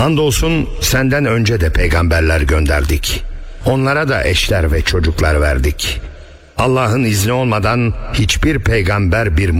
Andolsun senden önce de peygamberler gönderdik. Onlara da eşler ve çocuklar verdik. Allah'ın izni olmadan hiçbir peygamber bir